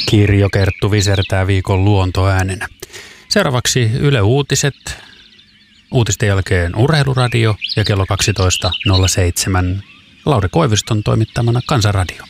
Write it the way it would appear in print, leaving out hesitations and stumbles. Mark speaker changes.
Speaker 1: Kirjo Kerttu visertää viikon luontoäänenä. Seuraavaksi Yle Uutiset. Uutisten jälkeen Urheiluradio ja kello 12.07 Lauri Koiviston toimittamana Kansanradio.